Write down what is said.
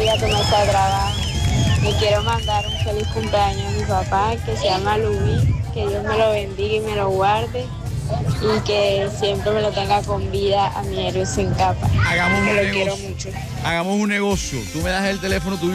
ir a tu mesa de trabajo. Le quiero mandar un feliz cumpleaños a mi papá, que se llama Luis, que Dios me lo bendiga y me lo guarde, y que siempre me lo tenga con vida a mi héroe sin capa. Hagamos Que un lo quiero negocio. mucho. Hagamos un negocio. Tú me das el teléfono tuyo